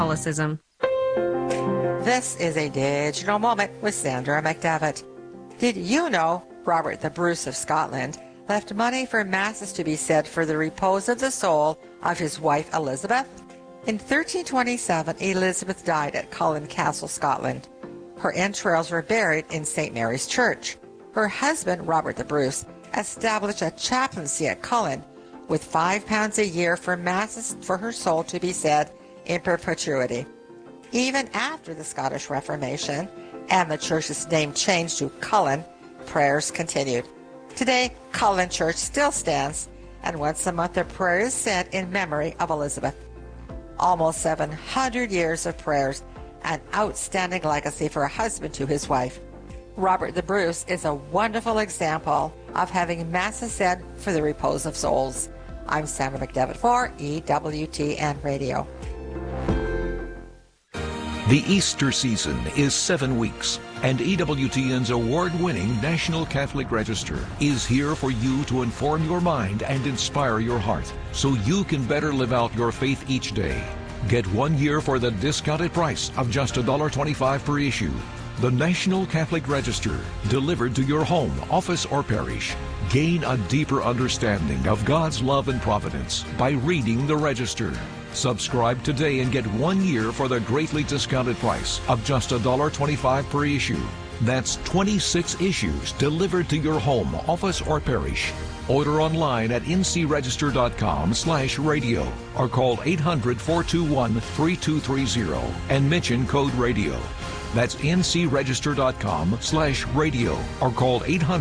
Catholicism. This is a digital moment with Sandra McDevitt. Did you know Robert the Bruce of Scotland left money for masses to be said for the repose of the soul of his wife Elizabeth? In 1327, Elizabeth died at Cullen Castle, Scotland. Her entrails were buried in St. Mary's Church. Her husband, Robert the Bruce, established a chaplaincy at Cullen with £5 a year for masses for her soul to be said in perpetuity. Even after the Scottish Reformation and the church's name changed to Cullen, prayers continued. Today, Cullen Church still stands, and once a month a prayer is said in memory of Elizabeth. Almost 700 years of prayers, an outstanding legacy for a husband to his wife. Robert the Bruce is a wonderful example of having masses said for the repose of souls. I'm Sandra McDevitt for EWTN Radio. The Easter season is 7 weeks, and EWTN's award-winning National Catholic Register is here for you to inform your mind and inspire your heart so you can better live out your faith each day. Get 1 year for the discounted price of just $1.25 per issue. The National Catholic Register, delivered to your home, office, or parish. Gain a deeper understanding of God's love and providence by reading the Register. Subscribe today and get 1 year for the greatly discounted price of just $1.25 per issue. That's 26 issues delivered to your home, office, or parish. Order online at ncregister.com/radio or call 800-421-3230 and mention code radio. That's ncregister.com/radio or call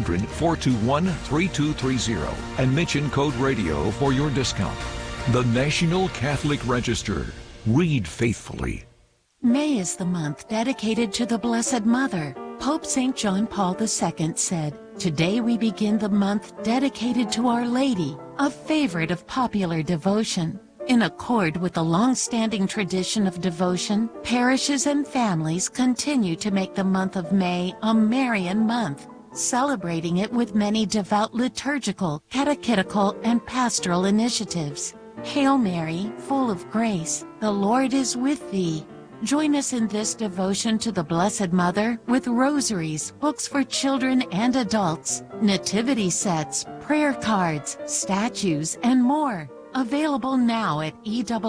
800-421-3230 and mention code radio for your discount. The National Catholic Register. Read faithfully. May is the month dedicated to the Blessed Mother. Pope St. John Paul II said, "Today we begin the month dedicated to Our Lady, a favorite of popular devotion." In accord with the long-standing tradition of devotion, parishes and families continue to make the month of May a Marian month, celebrating it with many devout liturgical, catechetical, and pastoral initiatives. Hail Mary, full of grace, the Lord is with thee. Join us in this devotion to the Blessed Mother with rosaries, books for children and adults, nativity sets, prayer cards, statues, and more. Available now at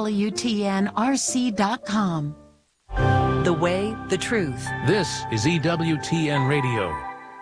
EWTNRC.com. The way, the truth. This is EWTN Radio.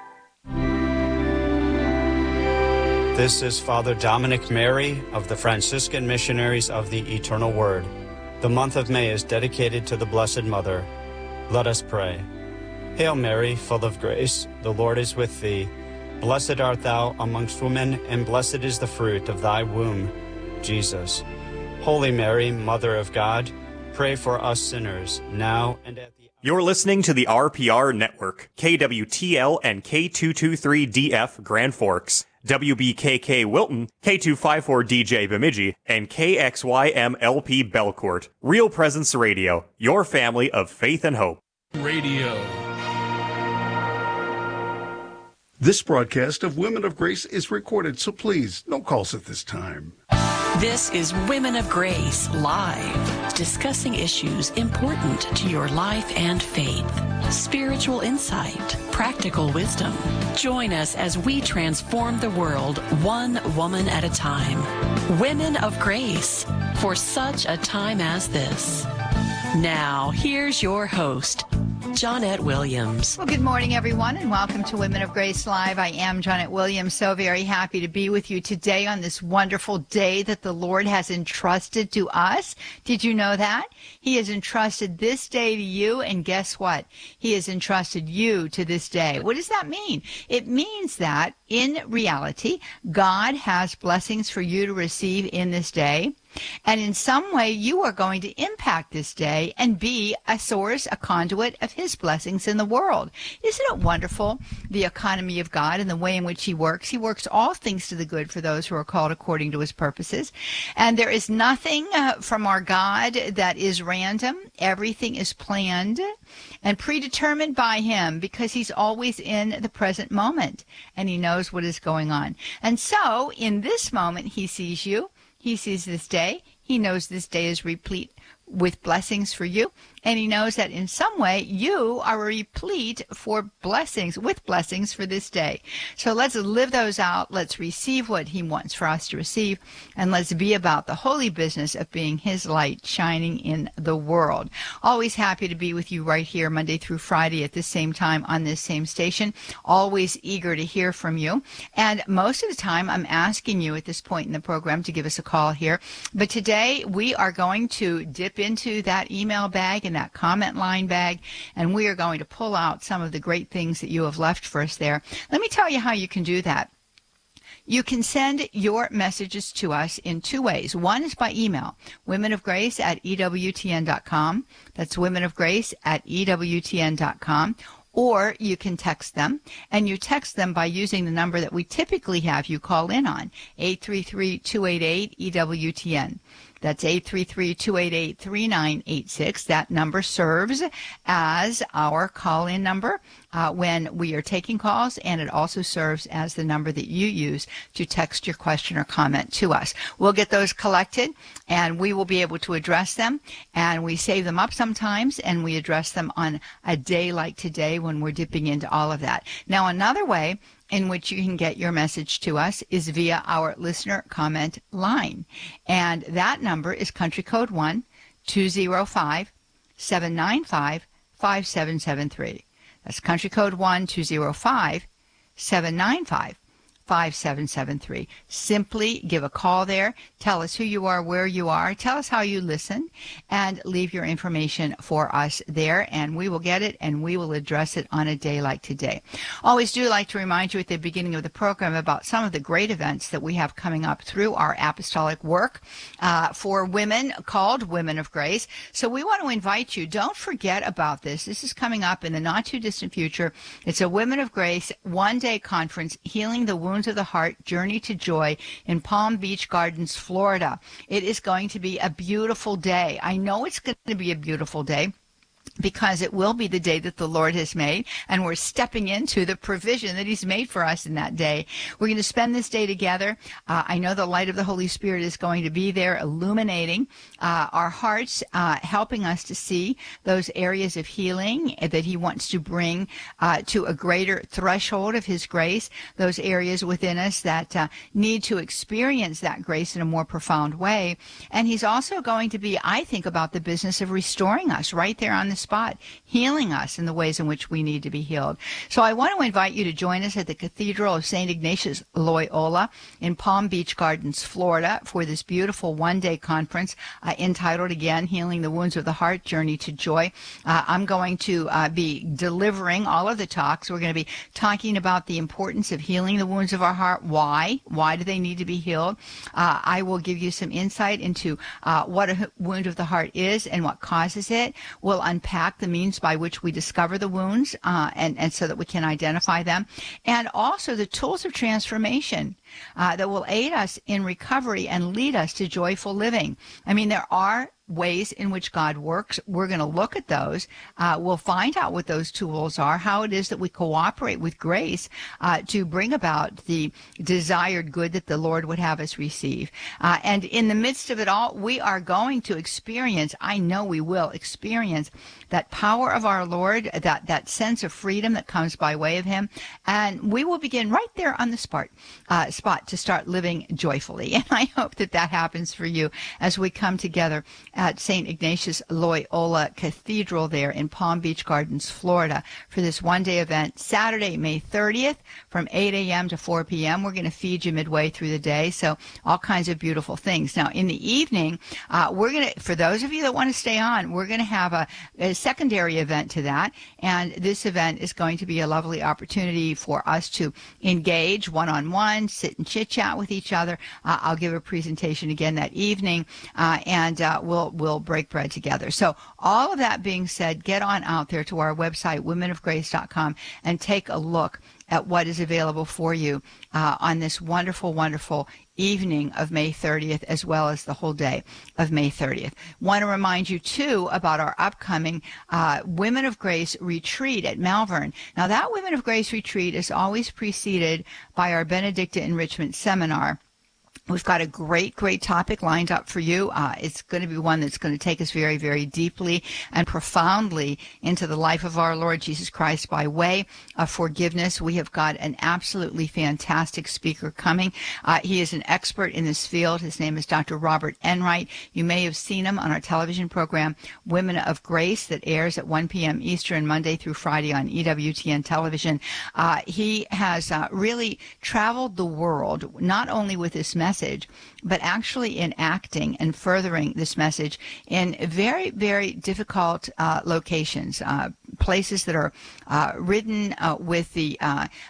This is Father Dominic Mary of the Franciscan Missionaries of the Eternal Word. The month of May is dedicated to the Blessed Mother. Let us pray. Hail Mary, full of grace, the Lord is with thee. Blessed art thou amongst women, and blessed is the fruit of thy womb, Jesus. Holy Mary, Mother of God, pray for us sinners, now and at the... You're listening to the RPR Network, KWTL and K223DF Grand Forks, WBKK Wilton, K254DJ Bemidji, and KXYMLP Belcourt. Real Presence Radio, your family of faith and hope. Radio. This broadcast of Women of Grace is recorded, so please, no calls at this time. This is Women of Grace Live, discussing issues important to your life and faith. Spiritual insight, practical wisdom. Join us as we transform the world one woman at a time. Women of Grace, for such a time as this. Now, here's your host, Johnette Williams. Well, good morning, everyone, and welcome to Women of Grace Live. I am Johnette Williams, so very happy to be with you today on this wonderful day that the Lord has entrusted to us. Did you know that? He has entrusted this day to you, and guess what? He has entrusted you to this day. What does that mean? It means that, in reality, God has blessings for you to receive in this day. And in some way, you are going to impact this day and be a source, a conduit of His blessings in the world. Isn't it wonderful, the economy of God and the way in which He works? He works all things to the good for those who are called according to His purposes. And there is nothing from our God that is random. Everything is planned and predetermined by Him, because He's always in the present moment and He knows what is going on. And so, in this moment, He sees you. He sees this day. He knows this day is replete with blessings for you. And he knows that in some way you are replete with blessings for this day. So let's live those out. Let's receive what he wants for us to receive. And let's be about the holy business of being his light shining in the world. Always happy to be with you right here Monday through Friday at the same time on this same station. Always eager to hear from you. And most of the time I'm asking you at this point in the program to give us a call here. But today we are going to dip into that email bag and that comment line bag, and we are going to pull out some of the great things that you have left for us there. Let me tell you how you can do that. You can send your messages to us in two ways. One is by email, womenofgrace@ewtn.com. That's womenofgrace@ewtn.com. Or you can text them, and you text them by using the number that we typically have you call in on, 833-288-EWTN. That's 833-288-3986. That number serves as our call-in number when we are taking calls, and it also serves as the number that you use to text your question or comment to us. We'll get those collected, and we will be able to address them, and we save them up sometimes, and we address them on a day like today when we're dipping into all of that. Now, another way in which you can get your message to us is via our listener comment line. And that number is country code 1-205-795-5773. That's country code 1-205-795-5773. Simply give a call there. Tell us who you are, where you are. Tell us how you listen, and leave your information for us there, and we will get it, and we will address it on a day like today. Always do like to remind you at the beginning of the program about some of the great events that we have coming up through our apostolic work for women called Women of Grace. So we want to invite you. Don't forget about this. This is coming up in the not-too-distant future. It's a Women of Grace one-day conference, Healing the Wounds of the Heart, Journey to Joy in Palm Beach Gardens, Florida. It is going to be a beautiful day. I know it's going to be a beautiful day, because it will be the day that the Lord has made, and we're stepping into the provision that he's made for us in that day. We're going to spend this day together. I know the light of the Holy Spirit is going to be there illuminating our hearts, helping us to see those areas of healing that he wants to bring to a greater threshold of his grace, those areas within us that need to experience that grace in a more profound way. And he's also going to be, I think, about the business of restoring us right there on the spot, healing us in the ways in which we need to be healed. So I want to invite you to join us at the Cathedral of St. Ignatius Loyola in Palm Beach Gardens, Florida, for this beautiful one-day conference entitled, again, Healing the Wounds of the Heart, Journey to Joy. I'm going to be delivering all of the talks. We're going to be talking about the importance of healing the wounds of our heart. Why? Why do they need to be healed? I will give you some insight into what a wound of the heart is and what causes it. We'll unpack the means by which we discover the wounds and so that we can identify them, and also the tools of transformation that will aid us in recovery and lead us to joyful living. I mean, there are ways in which God works. We're going to look at those. We'll find out what those tools are, how it is that we cooperate with grace to bring about the desired good that the Lord would have us receive. And in the midst of it all, we are going to experience, I know we will experience, that power of our Lord, that sense of freedom that comes by way of him. And we will begin right there on the spot to start living joyfully. And I hope that that happens for you as we come together at St. Ignatius Loyola Cathedral there in Palm Beach Gardens, Florida, for this one-day event, Saturday, May 30th, from 8 a.m. to 4 p.m. We're going to feed you midway through the day, so all kinds of beautiful things. Now, in the evening, we're going to, for those of you that want to stay on, we're going to have a secondary event to that, and this event is going to be a lovely opportunity for us to engage one-on-one, sit and chit-chat with each other. I'll give a presentation again that evening, and we'll break bread together. So all of that being said, get on out there to our website, womenofgrace.com, and take a look at what is available for you on this wonderful, wonderful evening of May 30th, as well as the whole day of May 30th. Want to remind you, too, about our upcoming Women of Grace retreat at Malvern. Now, that Women of Grace retreat is always preceded by our Benedicta Enrichment Seminar. We've got a great topic lined up for you. It's going to be one that's going to take us very, very deeply and profoundly into the life of our Lord Jesus Christ by way of forgiveness. We have got an absolutely fantastic speaker coming. He is an expert in this field. His name is Dr. Robert Enright. You may have seen him on our television program, Women of Grace, that airs at 1 p.m. Eastern, Monday through Friday on EWTN television. He has really traveled the world, not only with this message, but actually enacting and furthering this message in very, very difficult locations, places that are ridden with the,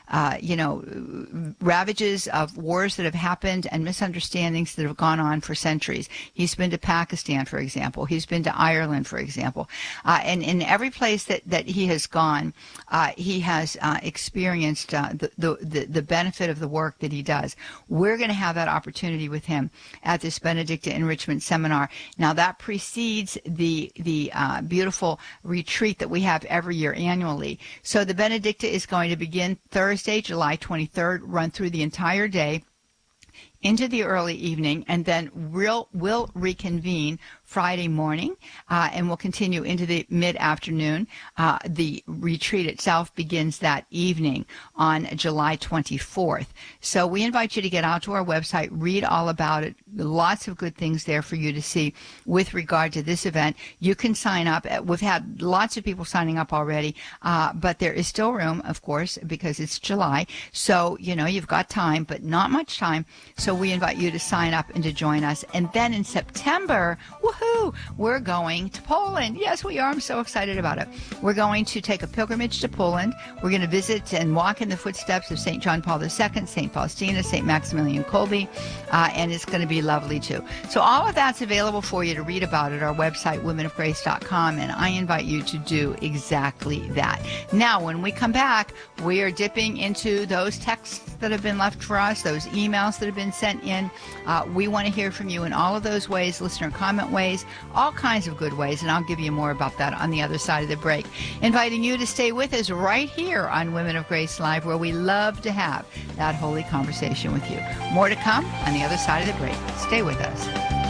ravages of wars that have happened and misunderstandings that have gone on for centuries. He's been to Pakistan, for example. He's been to Ireland, for example. And in every place that he has gone, he has experienced the benefit of the work that he does. We're going to have that opportunity with him at this Benedicta Enrichment Seminar. Now, that precedes the beautiful retreat that we have every year annually. So the Benedicta is going to begin Thursday, July 23rd, run through the entire day into the early evening, and then we'll reconvene Friday morning, and we'll continue into the mid-afternoon. The retreat itself begins that evening on July 24th. So we invite you to get out to our website, read all about it. Lots of good things there for you to see with regard to this event. You can sign up. We've had lots of people signing up already, but there is still room, of course, because it's July. So, you've got time, but not much time. So we invite you to sign up and to join us. And then in September, woohoo, we're going to Poland. Yes, we are. I'm so excited about it. We're going to take a pilgrimage to Poland. We're going to visit and walk in the footsteps of St. John Paul II, St. Faustina, St. Maximilian Kolbe, and it's going to be lovely too. So all of that's available for you to read about at our website, womenofgrace.com, and I invite you to do exactly that. Now, when we come back, we are dipping into those texts that have been left for us, those emails that have been sent in. We want to hear from you in all of those ways, listener comment ways, all kinds of good ways, and I'll give you more about that on the other side of the break. Inviting you to stay with us right here on Women of Grace Live, where we love to have that holy conversation with you. More to come on the other side of the break. Stay with us.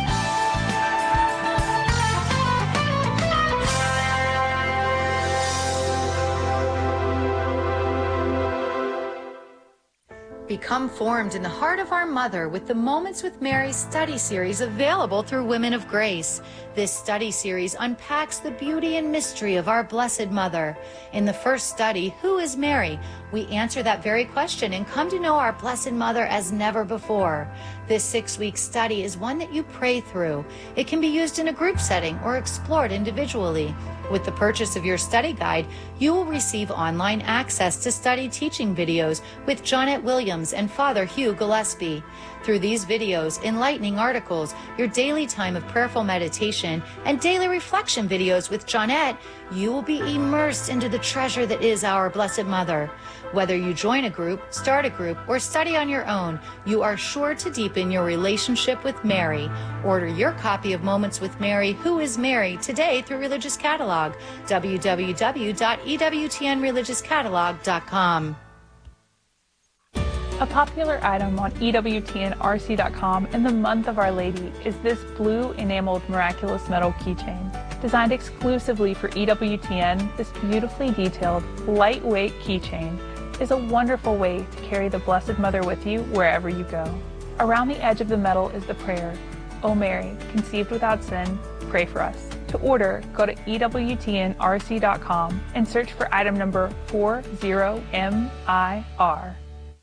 Become formed in the heart of our mother with the Moments with Mary study series available through Women of Grace. This study series unpacks the beauty and mystery of our Blessed Mother. In the first study, Who is Mary? We answer that very question and come to know our Blessed Mother as never before. This 6-week study is one that you pray through. It can be used in a group setting or explored individually. With the purchase of your study guide, you will receive online access to study teaching videos with Jonette Williams and Father Hugh Gillespie. Through these videos, enlightening articles, your daily time of prayerful meditation, and daily reflection videos with Jonette, you will be immersed into the treasure that is our Blessed Mother. Whether you join a group, start a group, or study on your own, you are sure to deepen your relationship with Mary. Order your copy of Moments with Mary, Who is Mary, today through Religious Catalog, www.ewtnreligiouscatalog.com. A popular item on EWTNRC.com in the month of Our Lady is this blue enameled miraculous metal keychain. Designed exclusively for EWTN, this beautifully detailed, lightweight keychain is a wonderful way to carry the Blessed Mother with you wherever you go. Around the edge of the metal is the prayer, O Mary, conceived without sin, pray for us. To order, go to EWTNRC.com and search for item number 40MIR.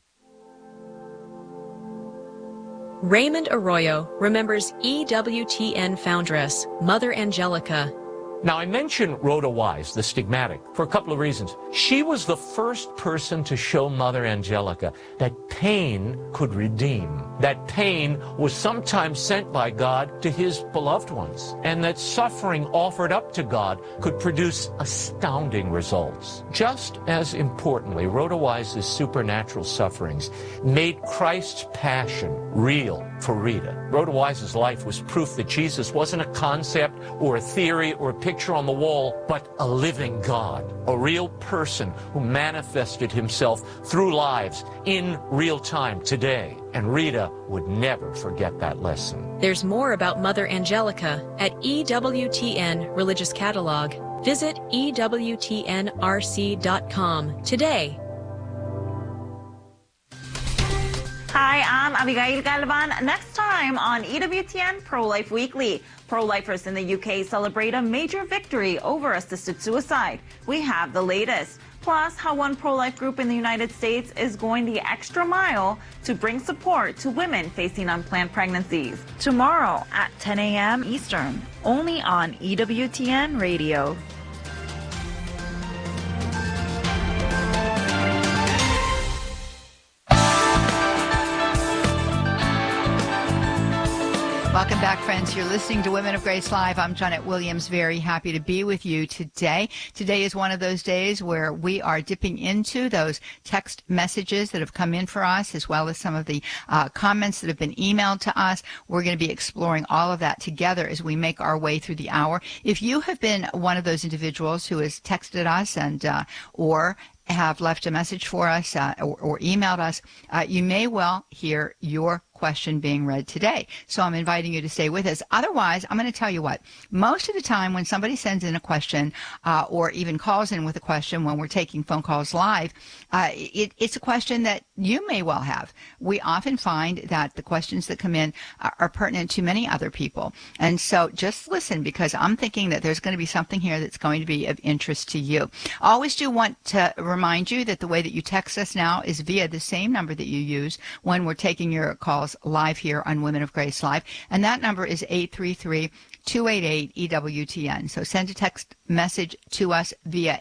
Raymond Arroyo remembers EWTN foundress, Mother Angelica. Now, I mentioned Rhoda Wise, the stigmatic, for a couple of reasons. She was the first person to show Mother Angelica that pain could redeem, that pain was sometimes sent by God to his beloved ones, and that suffering offered up to God could produce astounding results. Just as importantly, Rhoda Wise's supernatural sufferings made Christ's passion real for Rita. Rhoda Wise's life was proof that Jesus wasn't a concept or a theory or a picture on the wall, but a living God, a real person who manifested himself through lives in real time today. And Rita Angelica would never forget that lesson. There's more about Mother Angelica at EWTN Religious Catalog. Visit EWTNRC.com today. Hi, I'm Abigail Galvan. Next time on EWTN Pro-Life Weekly, pro-lifers in the UK celebrate a major victory over assisted suicide. We have the latest. Plus, how one pro-life group in the United States is going the extra mile to bring support to women facing unplanned pregnancies. Tomorrow at 10 a.m. Eastern, only on EWTN Radio. Welcome back, friends. You're listening to Women of Grace Live. I'm Janet Williams, very happy to be with you today. Today is one of those days where we are dipping into those text messages that have come in for us, as well as some of the comments that have been emailed to us. We're going to be exploring all of that together as we make our way through the hour. If you have been one of those individuals who has texted us and or have left a message for us or emailed us, you may well hear your question being read today. So I'm inviting you to stay with us. Otherwise, I'm going to tell you what, most of the time when somebody sends in a question or even calls in with a question when we're taking phone calls live, it's a question that you may well have. We often find that the questions that come in are pertinent to many other people. And so just listen, because I'm thinking that there's going to be something here that's going to be of interest to you. I always do want to remind you that the way that you text us now is via the same number that you use when we're taking your calls live here on Women of Grace Live, and that number is 833-288-EWTN. So send a text message to us via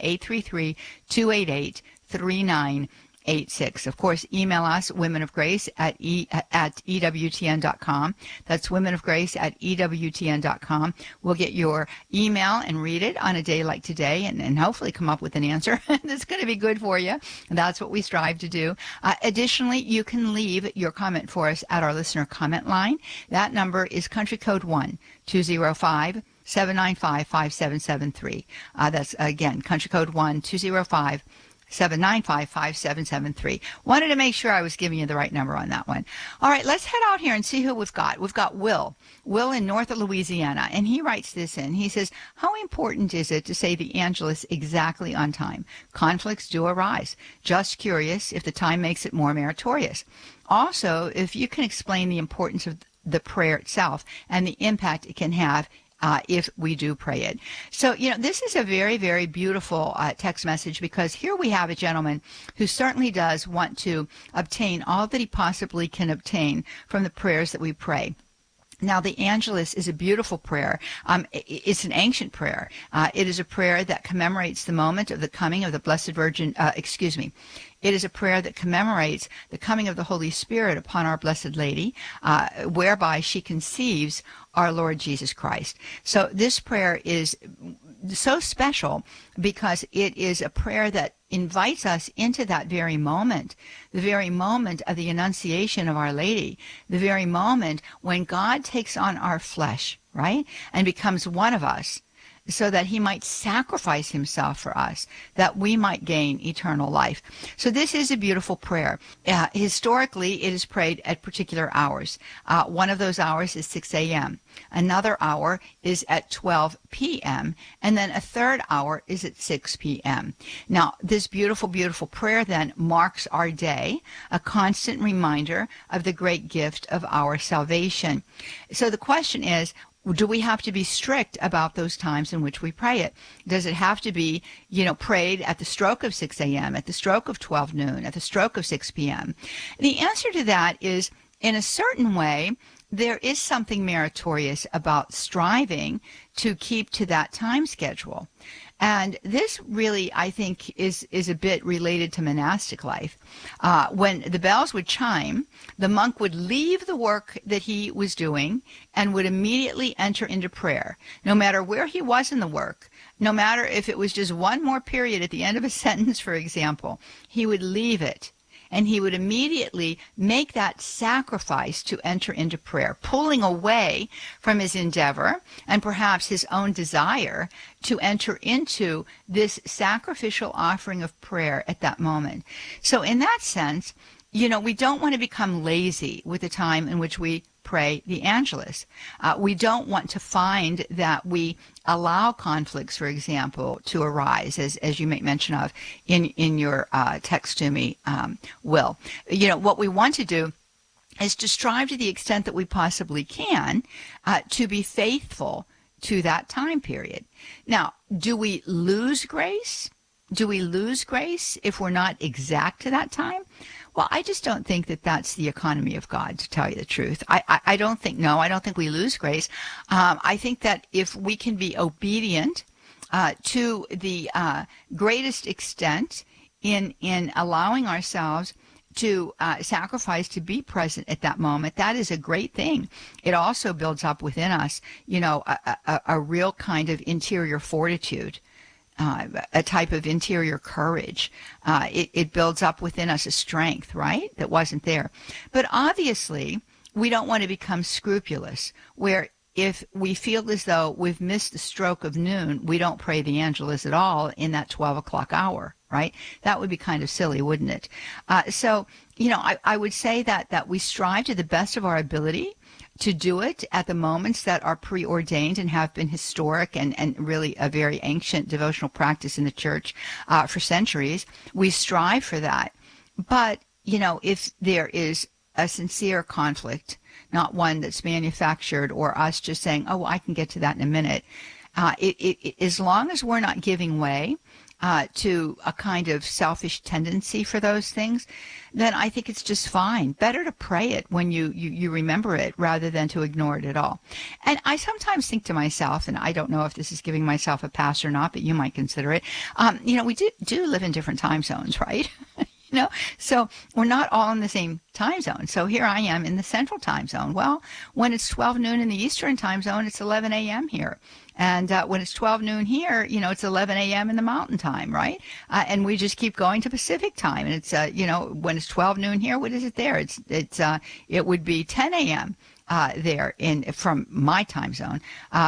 833-288-3986. Of course, email us, Women of Grace at EWTN.com. That's Women of Grace at EWTN.com. We'll get your email and read it on a day like today and hopefully come up with an answer that's going to be good for you. And that's what we strive to do. Additionally, you can leave your comment for us at our listener comment line. That number is country code 1-205-795-5773. That's, again, country code 1-205-795-5773. Wanted to make sure I was giving you the right number on that one. All right, let's head out here and see who we've got. We've got Will in north of Louisiana, and he writes this in. He says, how important is it to say the Angelus exactly on time? Conflicts do arise. Just curious if the time makes it more meritorious. Also, if you can explain the importance of the prayer itself and the impact it can have if we do pray it. So, this is a very, very beautiful text message, because here we have a gentleman who certainly does want to obtain all that he possibly can obtain from the prayers that we pray. Now, the Angelus is a beautiful prayer. It's an ancient prayer. It is a prayer that commemorates the moment of the coming of the Blessed Virgin, It is a prayer that commemorates the coming of the Holy Spirit upon our Blessed Lady, whereby she conceives our Lord Jesus Christ. So this prayer is so special because it is a prayer that invites us into that very moment, the very moment of the Annunciation of Our Lady, the very moment when God takes on our flesh, right, and becomes one of us, so that he might sacrifice himself for us, that we might gain eternal life. So this is a beautiful prayer. Historically, it is prayed at particular hours. One of those hours is 6 a.m. Another hour is at 12 p.m. And then a third hour is at 6 p.m. Now, this beautiful, beautiful prayer then marks our day, a constant reminder of the great gift of our salvation. So the question is, do we have to be strict about those times in which we pray it? Does it have to be, prayed at the stroke of 6 a.m., at the stroke of 12 noon, at the stroke of 6 p.m.? The answer to that is, in a certain way, there is something meritorious about striving to keep to that time schedule. And this really, I think, is a bit related to monastic life. When the bells would chime, the monk would leave the work that he was doing and would immediately enter into prayer. No matter where he was in the work, no matter if it was just one more period at the end of a sentence, for example, he would leave it. And he would immediately make that sacrifice to enter into prayer, pulling away from his endeavor and perhaps his own desire to enter into this sacrificial offering of prayer at that moment. So in that sense, we don't want to become lazy with the time in which we pray the Angelus. We don't want to find that we allow conflicts, for example, to arise, as you make mention of in your text to me, Will. What we want to do is to strive to the extent that we possibly can to be faithful to that time period. Now, do we lose grace? Do we lose grace if we're not exact to that time? Well, I just don't think that that's the economy of God, to tell you the truth. I don't think we lose grace. I think that if we can be obedient to the greatest extent in allowing ourselves to sacrifice, to be present at that moment, that is a great thing. It also builds up within us, a real kind of interior fortitude. A type of interior courage. It builds up within us a strength, right, that wasn't there. But obviously, we don't want to become scrupulous, where if we feel as though we've missed the stroke of noon, we don't pray the Angelus at all in that 12 o'clock hour, right? That would be kind of silly, wouldn't it? So, I would say that we strive to the best of our ability to do it at the moments that are preordained and have been historic and really a very ancient devotional practice in the church for centuries. We strive for that. But, if there is a sincere conflict, not one that's manufactured or us just saying, oh, well, I can get to that in a minute, as long as we're not giving way to a kind of selfish tendency for those things, then I think it's just fine. Better to pray it when you remember it rather than to ignore it at all. And I sometimes think to myself, and I don't know if this is giving myself a pass or not, but you might consider it. We do live in different time zones, right? So we're not all in the same time zone. So here I am in the central time zone. Well, when it's 12 noon in the eastern time zone, it's 11 a.m. here. And when it's 12 noon here, it's 11 a.m. in the mountain time, right? And we just keep going to Pacific time. And it's, when it's 12 noon here, what is it there? It would be 10 a.m. There from my time zone,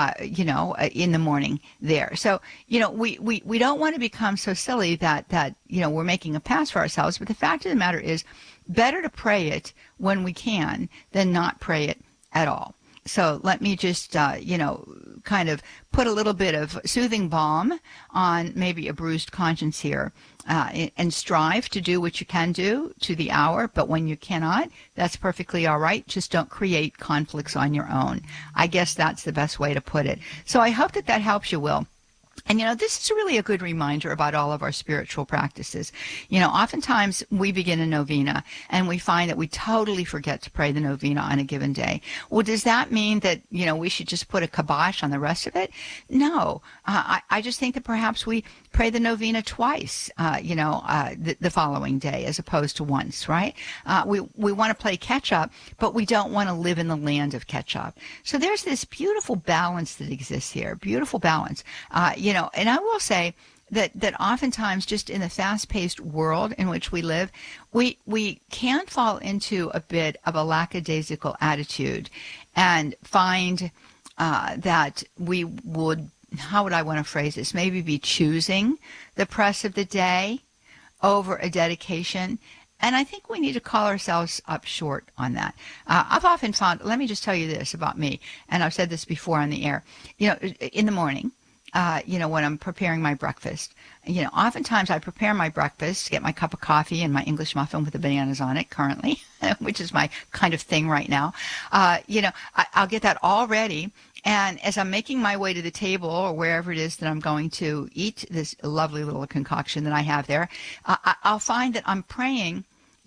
in the morning there. So, we don't want to become so silly that we're making a pass for ourselves. But the fact of the matter is, better to pray it when we can than not pray it at all. So let me just, kind of put a little bit of soothing balm on maybe a bruised conscience here, and strive to do what you can do to the hour. But when you cannot, that's perfectly all right. Just don't create conflicts on your own. I guess that's the best way to put it. So I hope that helps you, Will. And, this is really a good reminder about all of our spiritual practices. Oftentimes we begin a novena and we find that we totally forget to pray the novena on a given day. Well, does that mean that, we should just put a kibosh on the rest of it? No. I just think that perhaps we pray the novena twice, the following day as opposed to once, right? We want to play catch up, but we don't want to live in the land of catch up. So there's this beautiful balance that exists here, beautiful balance. And I will say that oftentimes just in the fast-paced world in which we live, we can fall into a bit of a lackadaisical attitude and find that we would, how would I want to phrase this, maybe be choosing the press of the day over a dedication. And I think we need to call ourselves up short on that. I've often found, let me just tell you this about me, and I've said this before on the air, in the morning, when I'm preparing my breakfast, oftentimes I prepare my breakfast, get my cup of coffee and my English muffin with the bananas on it currently, which is my kind of thing right now. I'll get that all ready. And as I'm making my way to the table or wherever it is that I'm going to eat this lovely little concoction that I have there, I'll find that I'm praying,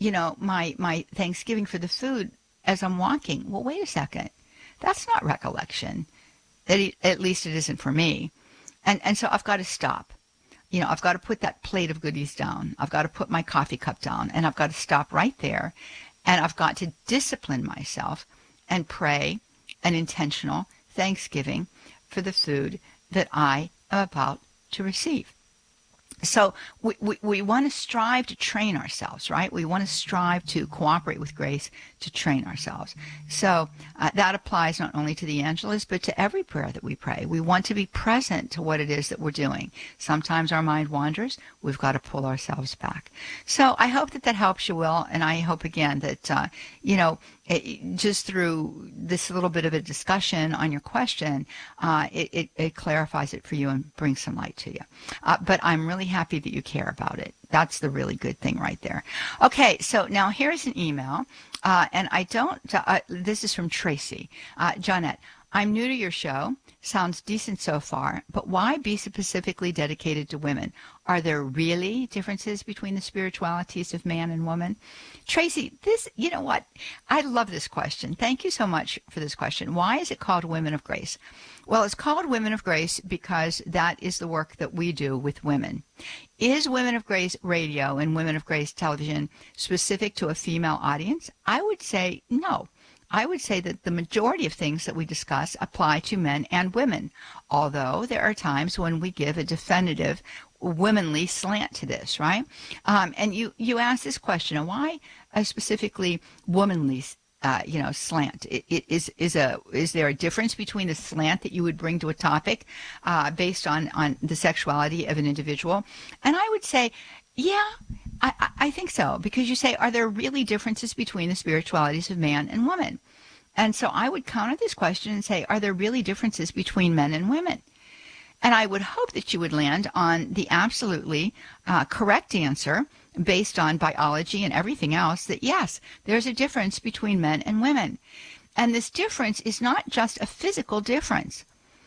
my thanksgiving for the food as I'm walking. Well, wait a second. That's not recollection. At least it isn't for me. And so I've got to stop. I've got to put that plate of goodies down. I've got to put my coffee cup down, and I've got to stop right there. And I've got to discipline myself and pray an intentional thanksgiving for the food that I am about to receive. So we want to strive to train ourselves, right? We want to strive to cooperate with grace to train ourselves. So that applies not only to the Angelus, but to every prayer that we pray. We want to be present to what it is that we're doing. Sometimes our mind wanders. We've got to pull ourselves back. So I hope that helps you, Will. And I hope, again, that, just through this little bit of a discussion on your question, it clarifies it for you and brings some light to you. But I'm really happy that you care about it. That's the really good thing right there. Okay, so now here's an email, and this is from Tracy. Johnette, I'm new to your show. Sounds decent so far, but why be specifically dedicated to women? Are there really differences between the spiritualities of man and woman? Tracy, you know what? I love this question. Thank you so much for this question. Why is it called Women of Grace? Well, it's called Women of Grace because that is the work that we do with women. Is Women of Grace radio and Women of Grace television specific to a female audience? I would say no. I would say that the majority of things that we discuss apply to men and women, although there are times when we give a definitive womanly slant to this, right? And you asked this question, why specifically womanly slant? Is there a difference between the slant that you would bring to a topic based on the sexuality of an individual? And I would say, yeah, I think so, because you say, are there really differences between the spiritualities of man and woman? And so I would counter this question and say, are there really differences between men and women? And I would hope that you would land on the absolutely correct answer based on biology and everything else, that yes, there's a difference between men and women. And this difference is not just a physical difference.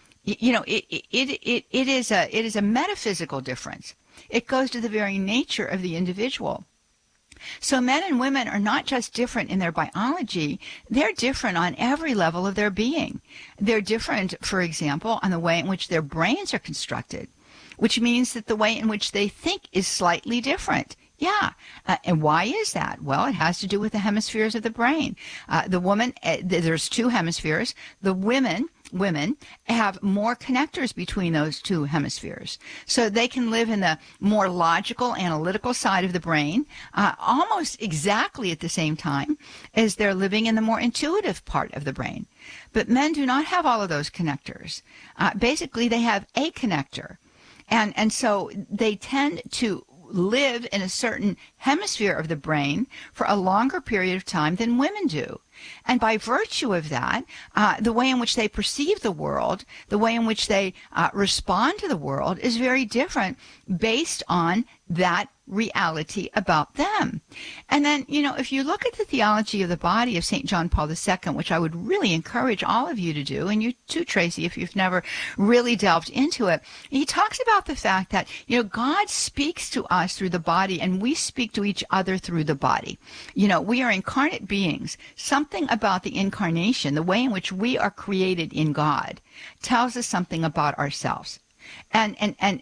It is a metaphysical difference. It goes to the very nature of the individual. So men and women are not just different in their biology, they're different on every level of their being. They're different, for example, on the way in which their brains are constructed, which means that the way in which they think is slightly different. Yeah. And why is that? Well, it has to do with the hemispheres of the brain. The woman, there's two hemispheres. The women have more connectors between those two hemispheres. So they can live in the more logical, analytical side of the brain almost exactly at the same time as they're living in the more intuitive part of the brain. But men do not have all of those connectors. Basically, they have a connector. And so they tend to live in a certain hemisphere of the brain for a longer period of time than women do. And by virtue of that, the way in which they perceive the world, the way in which they respond to the world is very different based on that reality about them. And then, if you look at the theology of the body of St. John Paul II, which I would really encourage all of you to do, and you too, Tracy, if you've never really delved into it, he talks about the fact that, God speaks to us through the body and we speak to each other through the body. We are incarnate beings. Something about the incarnation, the way in which we are created in God, tells us something about ourselves. And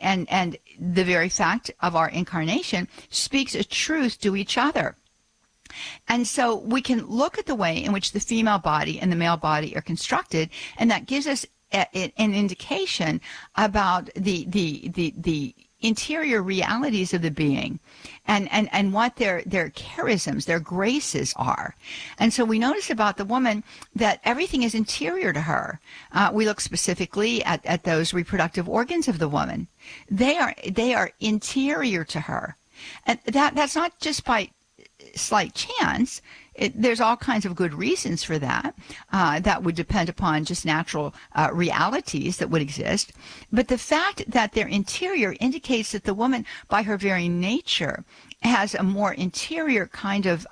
the very fact of our incarnation speaks a truth to each other. And so we can look at the way in which the female body and the male body are constructed, and that gives us an indication about the interior realities of the being and what their charisms, their graces are. And so we notice about the woman that everything is interior to her. We look specifically at those reproductive organs of the woman. They are interior to her. And that's not just by slight chance. There's all kinds of good reasons for that. That would depend upon just natural realities that would exist. But the fact that they're interior indicates that the woman, by her very nature, has a more interior kind of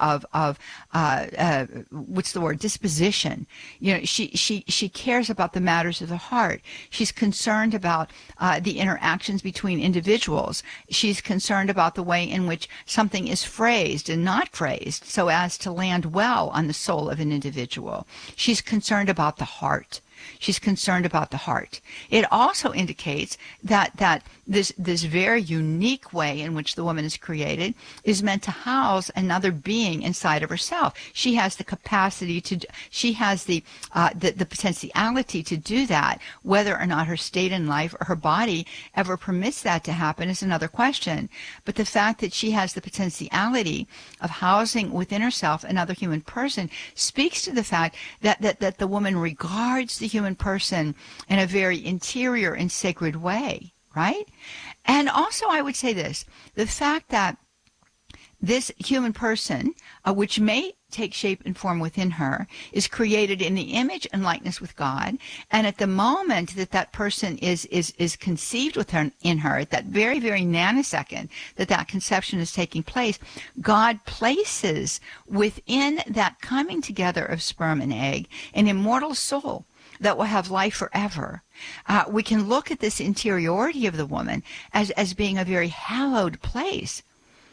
disposition. She cares about the matters of the heart. She's concerned about the interactions between individuals. She's concerned about the way in which something is phrased and not phrased so as to land well on the soul of an individual. She's concerned about the heart. She's concerned about the heart. It also indicates that this very unique way in which the woman is created is meant to house another being inside of herself. She has the capacity she has the potentiality to do that. Whether or not her state in life or her body ever permits that to happen is another question. But the fact that she has the potentiality of housing within herself another human person speaks to the fact that the woman regards the human person in a very interior and sacred way, right? And also I would say this, the fact that this human person, which may take shape and form within her, is created in the image and likeness with God. And at the moment that person is conceived in her, at that very, very nanosecond that conception is taking place, God places within that coming together of sperm and egg an immortal soul that will have life forever. We can look at this interiority of the woman as being a very hallowed place,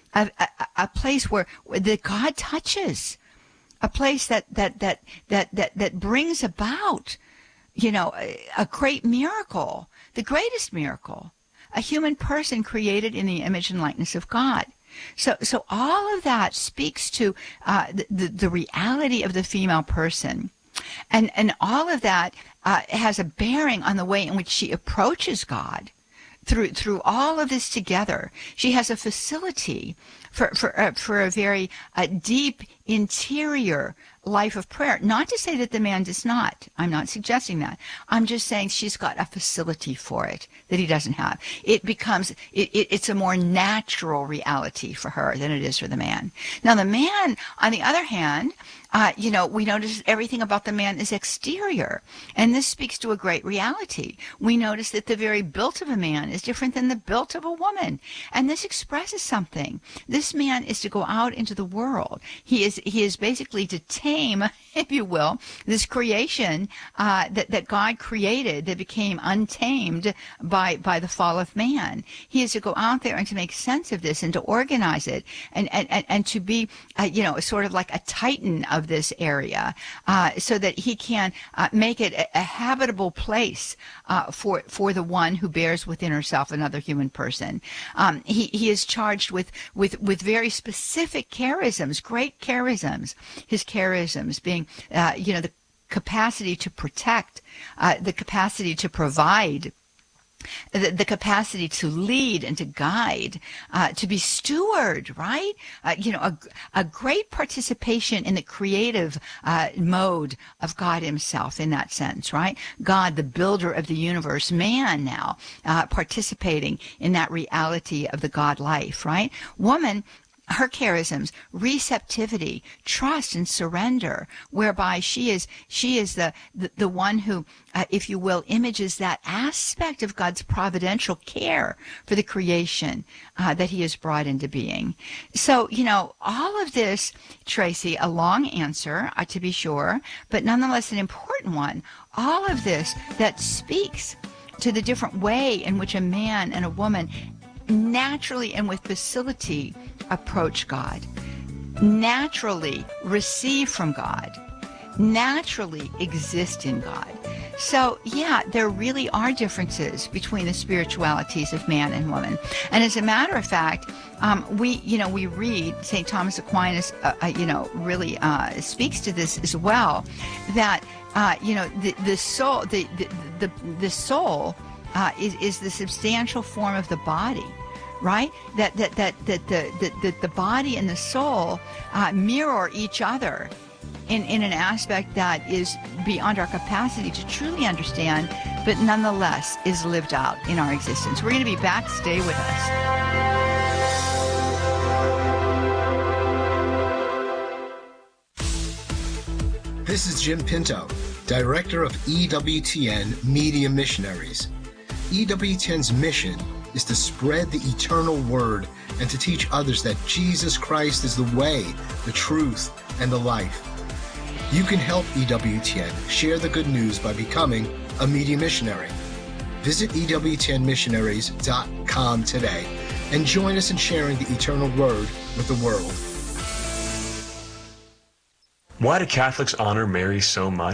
a place where that God touches, a place that brings about, a great miracle, the greatest miracle, a human person created in the image and likeness of God. So all of that speaks to the reality of the female person. And all of that has a bearing on the way in which she approaches God. Through all of this together, she has a facility for a very deep interior life of prayer. Not to say that the man does not. I'm not suggesting that. I'm just saying she's got a facility for it that he doesn't have. It becomes, it's a more natural reality for her than it is for the man. Now the man, on the other hand, we notice everything about the man is exterior. And this speaks to a great reality. We notice that the very built of a man is different than the built of a woman. And this expresses something. This man is to go out into the world. He is basically to tame, if you will, this creation that God created that became untamed by the fall of man. He is to go out there and to make sense of this and to organize it and to be, sort of like a titan of this area, so that he can make it a habitable place for the one who bears within herself another human person. He is charged with very specific charisms, great charisms. His charisms being, the capacity to protect, the capacity to provide, the capacity to lead and to guide, to be steward, right? A great participation in the creative mode of God himself in that sense, right? God, the builder of the universe, man now participating in that reality of the God life, right? Woman, her charisms, receptivity, trust, and surrender, whereby she is the one who, if you will, images that aspect of God's providential care for the creation that he has brought into being. So, all of this, Tracy, a long answer, to be sure, but nonetheless an important one. All of this that speaks to the different way in which a man and a woman naturally and with facility approach God, naturally receive from God, naturally exist in God. So yeah, there really are differences between the spiritualities of man and woman. And as a matter of fact, we read St. Thomas Aquinas, really speaks to this as well, that the soul, the soul is the substantial form of the body, right? That the body and the soul mirror each other in an aspect that is beyond our capacity to truly understand, but nonetheless is lived out in our existence. We're going to be back. Stay with us. This is Jim Pinto, Director of EWTN Media Missionaries. EWTN's mission is to spread the eternal word and to teach others that Jesus Christ is the way, the truth, and the life. You can help EWTN share the good news by becoming a media missionary. Visit EWTNmissionaries.com today and join us in sharing the eternal word with the world. Why do Catholics honor Mary so much?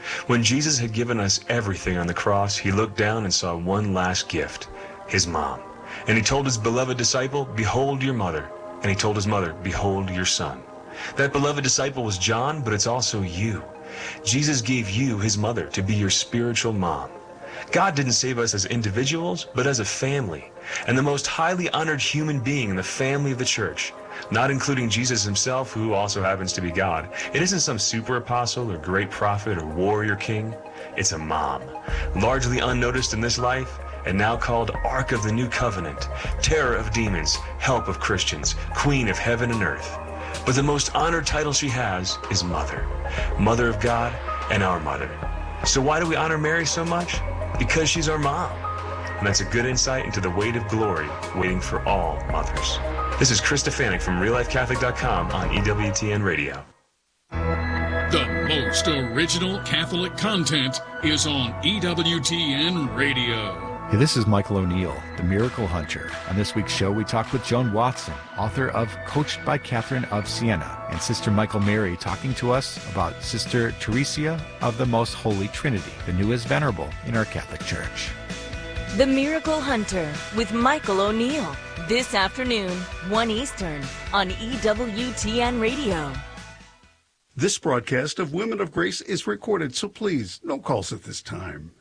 When Jesus had given us everything on the cross, he looked down and saw one last gift, his mom. And he told his beloved disciple, "Behold your mother." And he told his mother, "Behold your son." That beloved disciple was John, but it's also you. Jesus gave you his mother to be your spiritual mom. God didn't save us as individuals, but as a family, and the most highly honored human being in the family of the church, not including Jesus himself, who also happens to be God. It isn't some super apostle or great prophet or warrior king. It's a mom, largely unnoticed in this life, and now called Ark of the New Covenant, terror of demons, help of Christians, queen of heaven and earth. But the most honored title she has is Mother, Mother of God and our Mother. So why do we honor Mary so much? Because she's our mom. And that's a good insight into the weight of glory waiting for all mothers. This is Chris Stefanik from RealLifeCatholic.com on EWTN Radio. The most original Catholic content is on EWTN Radio. Hey, this is Michael O'Neill, the Miracle Hunter. On this week's show, we talked with Joan Watson, author of Coached by Catherine of Siena, and Sister Michael Mary talking to us about Sister Teresa of the Most Holy Trinity, the newest venerable in our Catholic Church. The Miracle Hunter with Michael O'Neill, this afternoon, 1 Eastern, on EWTN Radio. This broadcast of Women of Grace is recorded, so please, no calls at this time.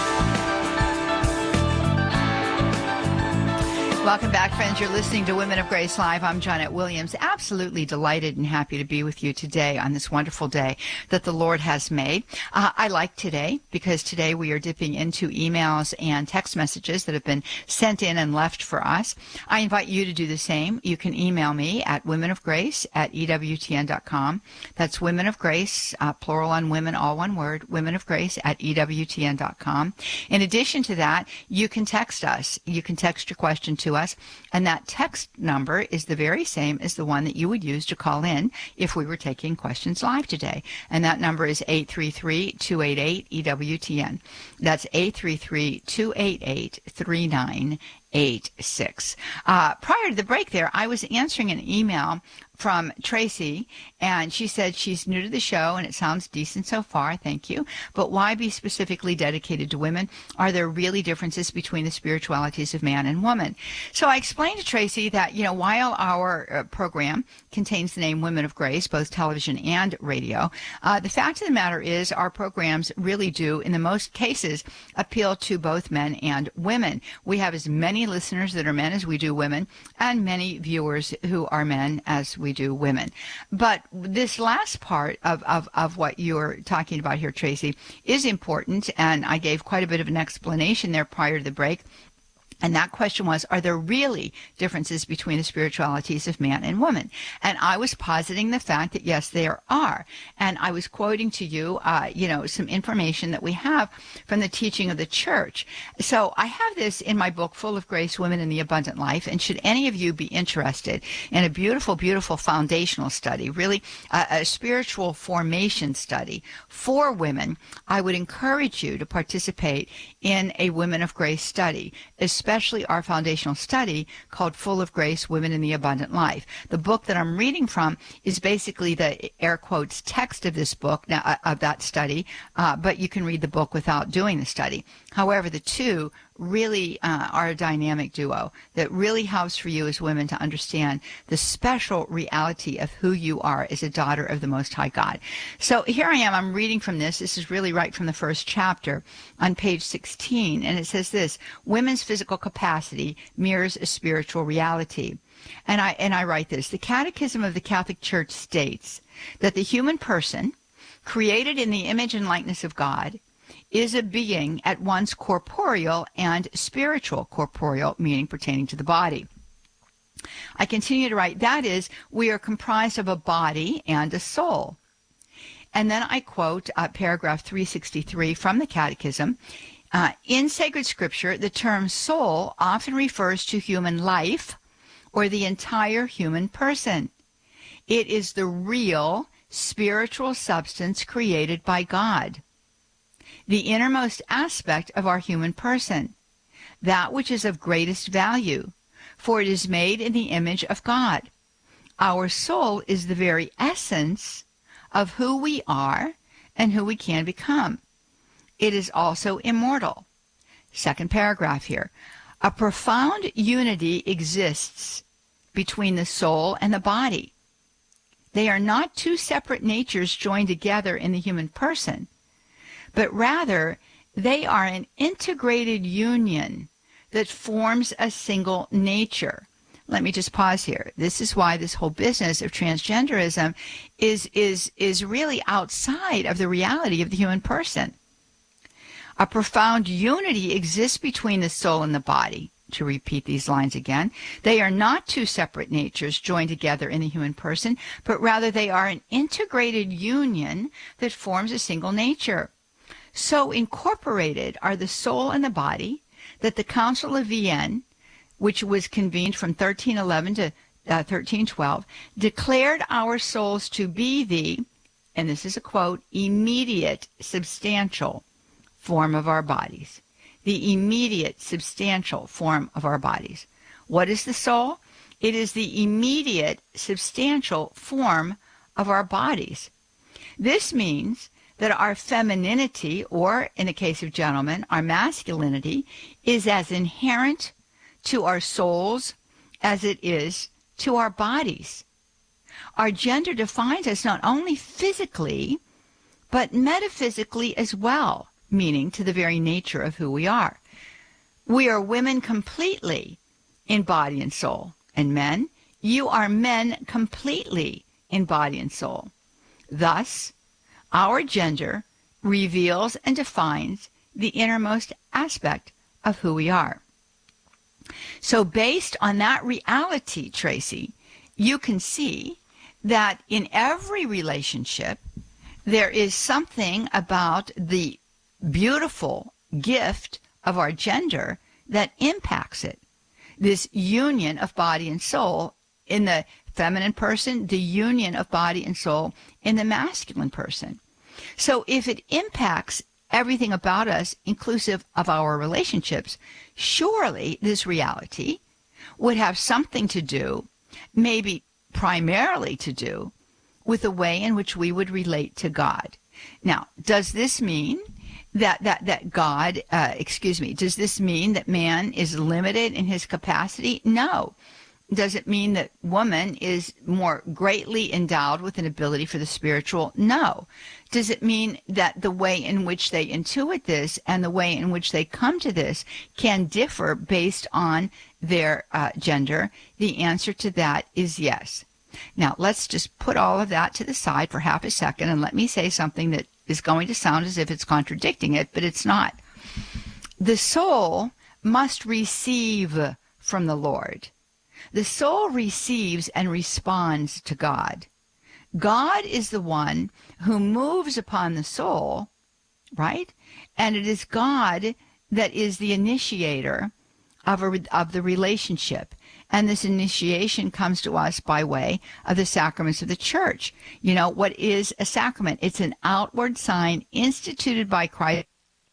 Welcome back, friends. You're listening to Women of Grace Live. I'm Janet Williams. Absolutely delighted and happy to be with you today on this wonderful day that the Lord has made. I like today because today we are dipping into emails and text messages that have been sent in and left for us. I invite you to do the same. You can email me at womenofgrace@ewtn.com. That's Women of Grace, plural on women, all one word, womenofgrace@ewtn.com. In addition to that, you can text us. You can text your question to us, and that text number is the very same as the one that you would use to call in if we were taking questions live today, and that number is 833-288-EWTN. That's 833-288-3986. Prior to the break there, I was answering an email from Tracy, and she said she's new to the show, and it sounds decent so far, thank you, but why be specifically dedicated to women? Are there really differences between the spiritualities of man and woman? So I explained to Tracy that, while our program contains the name Women of Grace, both television and radio, the fact of the matter is our programs really do, in the most cases, appeal to both men and women. We have as many listeners that are men as we do women, and many viewers who are men as we do women. But this last part of what you're talking about here, Tracy, is important, and I gave quite a bit of an explanation there prior to the break. And that question was, are there really differences between the spiritualities of man and woman? And I was positing the fact that, yes, there are. And I was quoting to you, some information that we have from the teaching of the church. So I have this in my book, Full of Grace, Women in the Abundant Life. And should any of you be interested in a beautiful, beautiful foundational study, really a spiritual formation study for women, I would encourage you to participate in a Women of Grace study, especially our foundational study called Full of Grace, Women in the Abundant Life. The book that I'm reading from is basically the air quotes text of this book, of that study, but you can read the book without doing the study. However, the two really are a dynamic duo that really helps for you as women to understand the special reality of who you are as a daughter of the Most High God. So here I am, I'm reading from this. This is really right from the first chapter on page 16, and it says this: women's physical capacity mirrors a spiritual reality. And I write this: the Catechism of the Catholic Church states that the human person, created in the image and likeness of God, is a being at once corporeal and spiritual. Corporeal meaning pertaining to the body. I continue to write, that is, we are comprised of a body and a soul. And then I quote paragraph 363 from the Catechism. In sacred scripture, the term soul often refers to human life or the entire human person. It is the real spiritual substance created by God, the innermost aspect of our human person, that which is of greatest value, for it is made in the image of God. Our soul is the very essence of who we are and who we can become. It is also immortal. Second paragraph here. A profound unity exists between the soul and the body. They are not two separate natures joined together in the human person, but rather they are an integrated union that forms a single nature. Let me just pause here. This is why this whole business of transgenderism is really outside of the reality of the human person. A profound unity exists between the soul and the body. To repeat these lines again, they are not two separate natures joined together in the human person, but rather they are an integrated union that forms a single nature. So incorporated are the soul and the body that the Council of Vienne, which was convened from 1311 to 1312, declared our souls to be the, and this is a quote, immediate substantial form of our bodies. The immediate substantial form of our bodies. What is the soul? It is the immediate substantial form of our bodies. This means that our femininity, or in the case of gentlemen, our masculinity, is as inherent to our souls as it is to our bodies. Our gender defines us not only physically, but metaphysically as well, meaning to the very nature of who we are. We are women completely in body and soul. And men, you are men completely in body and soul. Thus, our gender reveals and defines the innermost aspect of who we are. So based on that reality, Tracy, you can see that in every relationship, there is something about the beautiful gift of our gender that impacts it. This union of body and soul in the feminine person, the union of body and soul in the masculine person. So if it impacts everything about us, inclusive of our relationships, surely this reality would have something to do, maybe primarily to do, with the way in which we would relate to God. Now, does this mean that God, does this mean that man is limited in his capacity? No. Does it mean that woman is more greatly endowed with an ability for the spiritual? No. Does it mean that the way in which they intuit this and the way in which they come to this can differ based on their gender? The answer to that is yes. Now, let's just put all of that to the side for half a second and let me say something that is going to sound as if it's contradicting it, but it's not. The soul must receive from the Lord. The soul receives and responds to God. God is the one who moves upon the soul, right? And it is God that is the initiator of the relationship. And this initiation comes to us by way of the sacraments of the church. You know, what is a sacrament? It's an outward sign instituted by Christ.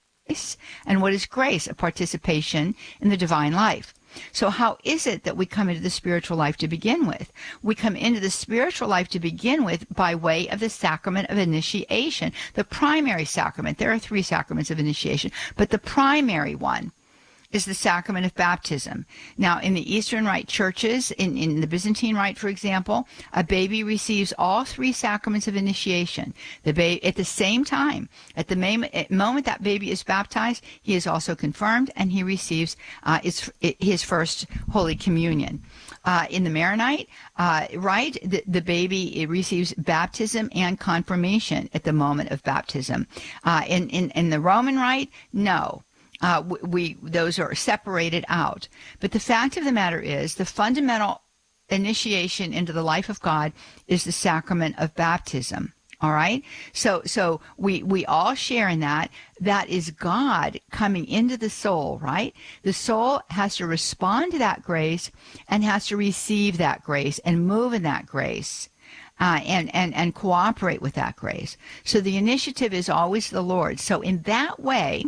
And what is grace? A participation in the divine life. So how is it that we come into the spiritual life to begin with? We come into the spiritual life to begin with by way of the sacrament of initiation, the primary sacrament. There are 3 sacraments of initiation, but the primary one is the sacrament of baptism. Now, in the Eastern Rite churches, in the Byzantine Rite, for example, a baby receives all 3 sacraments of initiation. At the same time, at the moment that baby is baptized, he is also confirmed, and he receives his first Holy Communion. In the Maronite rite, the baby receives baptism and confirmation at the moment of baptism. In the Roman Rite, no. Those are separated out. But the fact of the matter is, the fundamental initiation into the life of God is the sacrament of baptism. All right? So we all share in that. That is God coming into the soul, right? The soul has to respond to that grace and has to receive that grace and move in that grace. And cooperate with that grace. So the initiative is always the Lord. So in that way,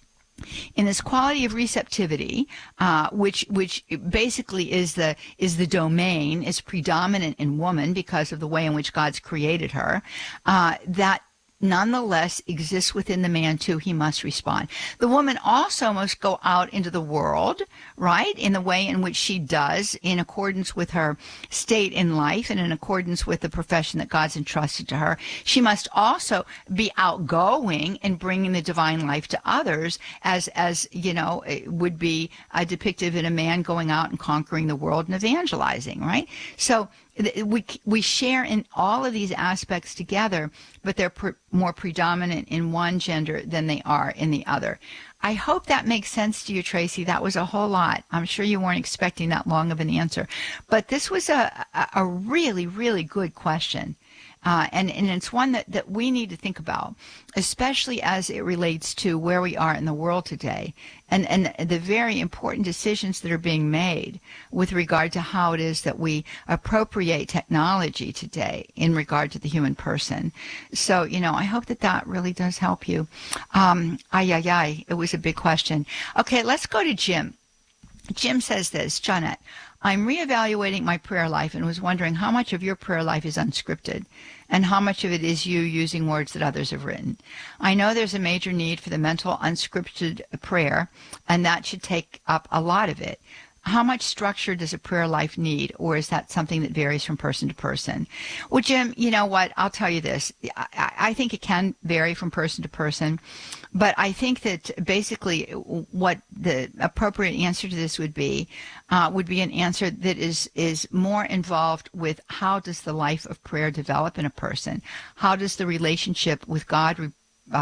in this quality of receptivity, which basically is the domain, is predominant in woman because of the way in which God's created her, that nonetheless exists within the man too, he must respond. The woman also must go out into the world, right, in the way in which she does, in accordance with her state in life and in accordance with the profession that God's entrusted to her. She must also be outgoing and bringing the divine life to others, as you know, it would be depicted in a man going out and conquering the world and evangelizing, right? So we share in all of these aspects together, but they're more predominant in one gender than they are in the other. I hope that makes sense to you, Tracy. That was a whole lot. I'm sure you weren't expecting that long of an answer, but this was a really, really good question. And it's one that we need to think about, especially as it relates to where we are in the world today and the very important decisions that are being made with regard to how it is that we appropriate technology today in regard to the human person. So, you know, I hope that really does help you. It was a big question. Okay, let's go to Jim. Jim says this, Johnette, I'm reevaluating my prayer life and was wondering how much of your prayer life is unscripted and how much of it is you using words that others have written. I know there's a major need for the mental unscripted prayer, and that should take up a lot of it. How much structure does a prayer life need, or is that something that varies from person to person? Well, Jim, you know what? I'll tell you this. I think it can vary from person to person, but I think that basically what the appropriate answer to this would be an answer that is more involved with how does the life of prayer develop in a person? How does the relationship with God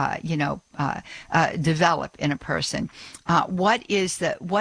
develop in a person? What is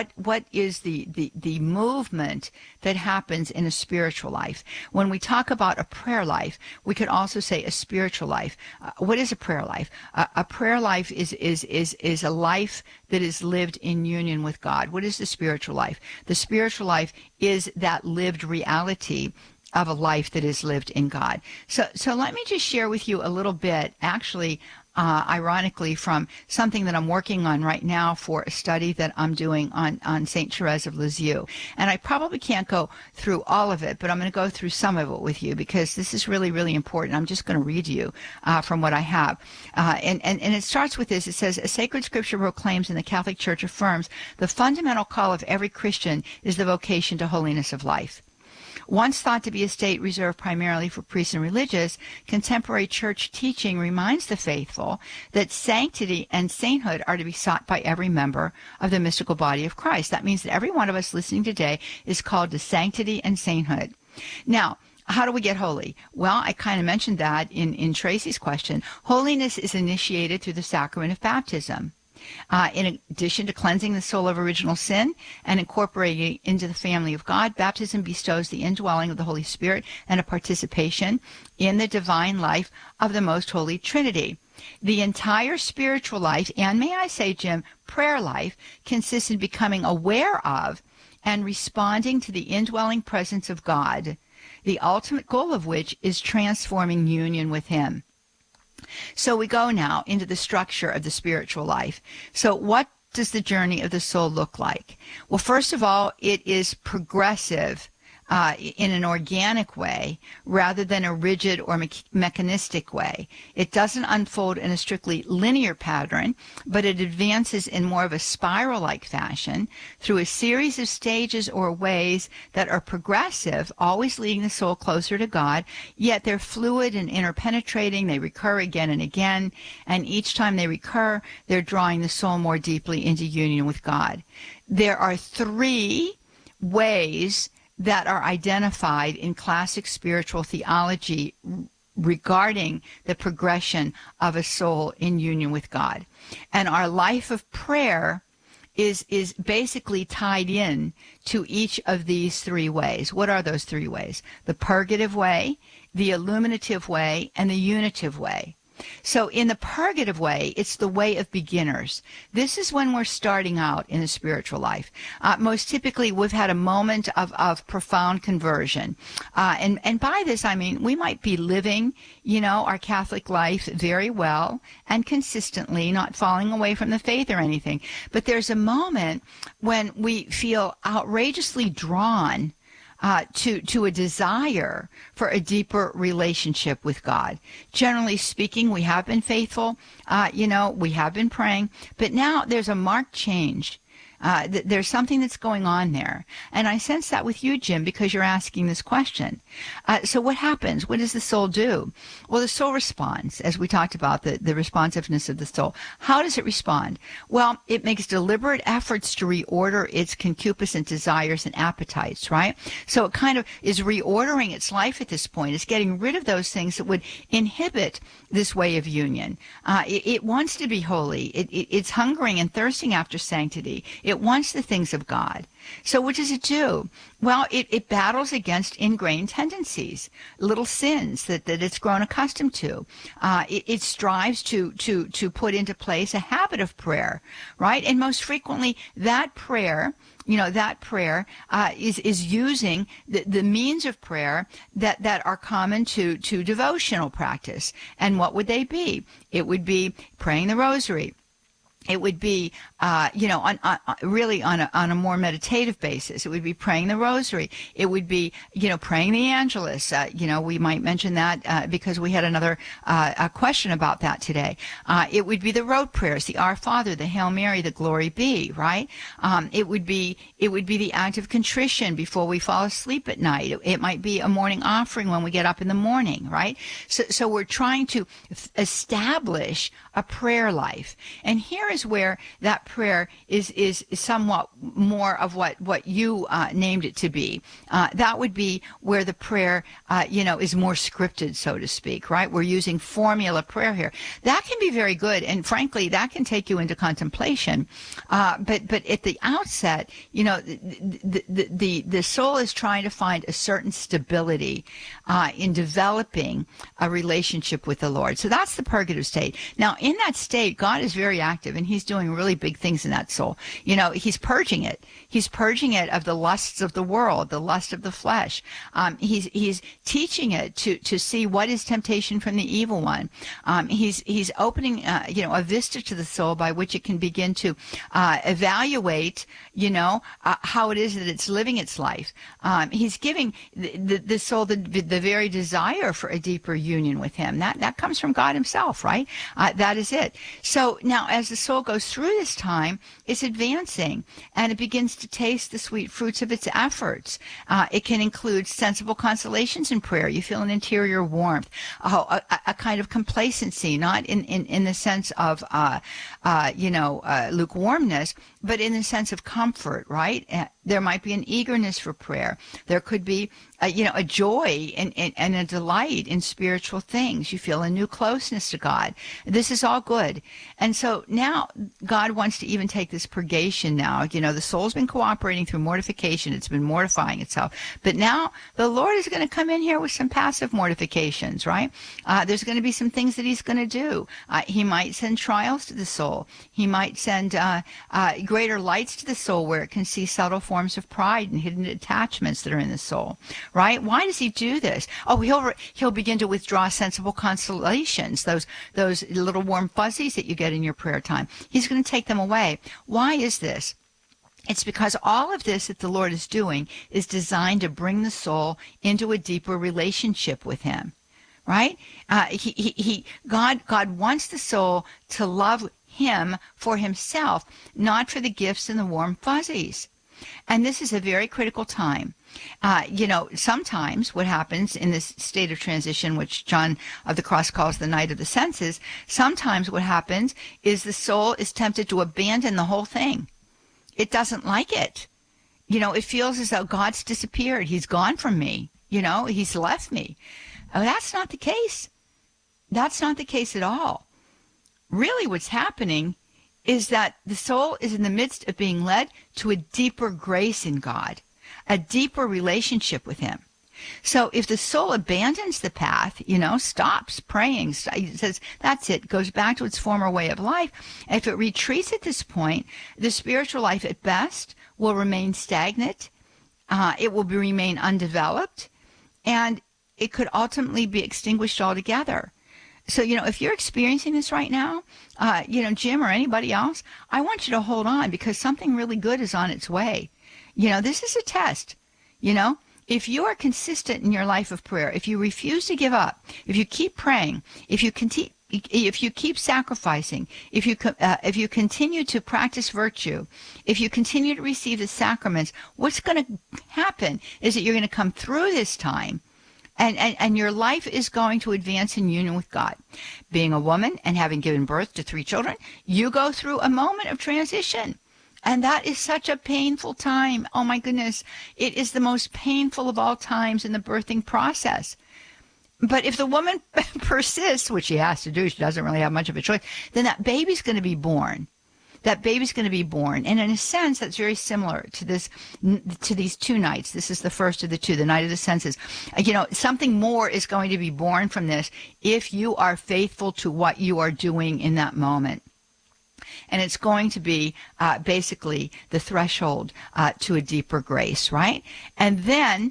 the movement that happens in a spiritual life? When we talk about a prayer life, we could also say a spiritual life. What is a prayer life? A prayer life is a life that is lived in union with God. What is the spiritual life? The spiritual life is that lived reality of a life that is lived in God. So let me just share with you a little bit, actually, ironically, from something that I'm working on right now for a study that I'm doing on St. Therese of Lisieux. And I probably can't go through all of it, but I'm going to go through some of it with you because this is really, really important. I'm just going to read you from what I have. And it starts with this. It says, a sacred scripture proclaims and the Catholic Church affirms the fundamental call of every Christian is the vocation to holiness of life. Once thought to be a state reserved primarily for priests and religious, contemporary church teaching reminds the faithful that sanctity and sainthood are to be sought by every member of the mystical body of Christ. That means that every one of us listening today is called to sanctity and sainthood. Now, how do we get holy? Well, I kind of mentioned that in Tracy's question. Holiness is initiated through the sacrament of baptism. In addition to cleansing the soul of original sin and incorporating it into the family of God, baptism bestows the indwelling of the Holy Spirit and a participation in the divine life of the Most Holy Trinity. The entire spiritual life, and may I say, Jim, prayer life, consists in becoming aware of and responding to the indwelling presence of God, the ultimate goal of which is transforming union with Him. So we go now into the structure of the spiritual life. So what does the journey of the soul look like? Well, first of all, it is progressive in an organic way rather than a rigid or mechanistic way. It doesn't unfold in a strictly linear pattern, but it advances in more of a spiral-like fashion through a series of stages or ways that are progressive, always leading the soul closer to God, yet they're fluid and interpenetrating. They recur again and again, and each time they recur, they're drawing the soul more deeply into union with God. There are 3 ways that are identified in classic spiritual theology regarding the progression of a soul in union with God. And our life of prayer is basically tied in to each of these 3 ways. What are those 3 ways? The purgative way, the illuminative way, and the unitive way. So in the purgative way, it's the way of beginners. This is when we're starting out in the spiritual life. Most typically, we've had a moment of profound conversion. And by this, I mean, we might be living, our Catholic life very well and consistently, not falling away from the faith or anything. But there's a moment when we feel outrageously drawn to a desire for a deeper relationship with God. Generally speaking, we have been faithful. We have been praying, but now there's a marked change. There's something that's going on there. And I sense that with you, Jim, because you're asking this question. So what happens? What does the soul do? Well, the soul responds, as we talked about, the responsiveness of the soul. How does it respond? Well, it makes deliberate efforts to reorder its concupiscent desires and appetites, right? So it kind of is reordering its life at this point. It's getting rid of those things that would inhibit this way of union. It wants to be holy. It's hungering and thirsting after sanctity. It wants the things of God. So what does it do? Well, it battles against ingrained tendencies, little sins that it's grown accustomed to. It strives to put into place a habit of prayer, right? And most frequently, that prayer is using the means of prayer that are common to devotional practice. And what would they be? It would be praying the rosary. It would be, really on a more meditative basis. It would be praying the rosary. It would be, praying the Angelus. We might mention that because we had another question about that today. It would be the rote prayers, the Our Father, the Hail Mary, the Glory Be, right? It would be the act of contrition before we fall asleep at night. It might be a morning offering when we get up in the morning, right? So we're trying to establish a prayer life. And here is where that prayer is somewhat more of what you named it to be. That would be where the prayer, is more scripted, so to speak, right? We're using formula prayer here. That can be very good, and frankly, that can take you into contemplation. But at the outset, the soul is trying to find a certain stability in developing a relationship with the Lord. So that's the purgative state. Now, in that state, God is very active, and he's doing really big things in that soul. He's purging it. He's purging it of the lusts of the world, the lust of the flesh. He's teaching it to see what is temptation from the evil one. He's opening, a vista to the soul by which it can begin to evaluate, how it is that it's living its life. He's giving the soul the very desire for a deeper union with him. That comes from God himself, right? That is it. So now, as the soul goes through this time, it's advancing, and it begins to taste the sweet fruits of its efforts. It can include sensible consolations in prayer. You feel an interior warmth, a kind of complacency, not in the sense of, lukewarmness, but in the sense of comfort, right? There might be an eagerness for prayer. There could be, a joy and a delight in spiritual things. You feel a new closeness to God. This is all good. And so now God wants to even take this purgation now. The soul's been cooperating through mortification. It's been mortifying itself. But now the Lord is going to come in here with some passive mortifications, right? There's going to be some things that he's going to do. He might send trials to the soul. He might send greater lights to the soul where it can see subtle forms of pride and hidden attachments that are in the soul, right? Why does he do this? Oh, he'll begin to withdraw sensible consolations, those little warm fuzzies that you get in your prayer time. He's going to take them away. Why is this? It's because all of this that the Lord is doing is designed to bring the soul into a deeper relationship with him, right? God wants the soul to love him for himself, not for the gifts and the warm fuzzies. And this is a very critical time. Sometimes what happens in this state of transition, which John of the Cross calls the night of the senses, sometimes what happens is the soul is tempted to abandon the whole thing. It doesn't like it. It feels as though God's disappeared. He's gone from me. He's left me. That's not the case. That's not the case at all. Really what's happening is that the soul is in the midst of being led to a deeper grace in God, a deeper relationship with him. So if the soul abandons the path, stops praying, says, that's it, goes back to its former way of life, if it retreats at this point, the spiritual life at best will remain stagnant, it will remain undeveloped, and it could ultimately be extinguished altogether. So, if you're experiencing this right now, Jim or anybody else, I want you to hold on because something really good is on its way. This is a test. if you are consistent in your life of prayer, if you refuse to give up, if you keep praying, if you keep sacrificing, if you continue to practice virtue, if you continue to receive the sacraments, what's going to happen is that you're going to come through this time and your life is going to advance in union with God. Being a woman and having given birth to 3 children, you go through a moment of transition. And that is such a painful time. Oh my goodness. It is the most painful of all times in the birthing process. But if the woman persists, which she has to do, she doesn't really have much of a choice, then that baby's going to be born. That baby's going to be born. And in a sense, that's very similar to these 2 nights. This is the first of the 2, the night of the senses. You know, something more is going to be born from this if you are faithful to what you are doing in that moment. And it's going to be basically the threshold to a deeper grace, right? And then